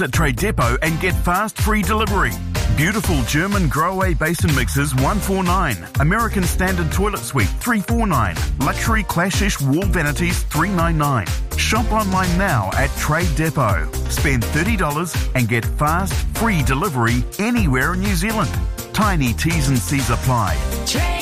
at Trade Depot and get fast free delivery. Beautiful German Grohe basin mixers $149, American Standard Toilet Suite $349, luxury Clashish wall vanities $399. Shop online now at Trade Depot. Spend $30 and get fast free delivery anywhere in New Zealand. Tiny T's and C's apply.